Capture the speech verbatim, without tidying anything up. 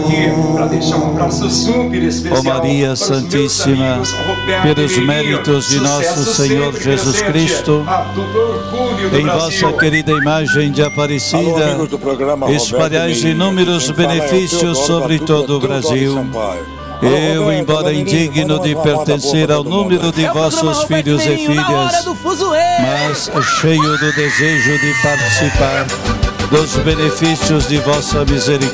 Ó Maria Santíssima, pelos méritos de nosso Senhor Jesus Cristo, em vossa querida imagem de Aparecida, espalhais inúmeros benefícios sobre todo o Brasil. Eu, embora indigno de pertencer ao número de vossos filhos e filhas, mas cheio do desejo de participar dos benefícios de vossa misericórdia,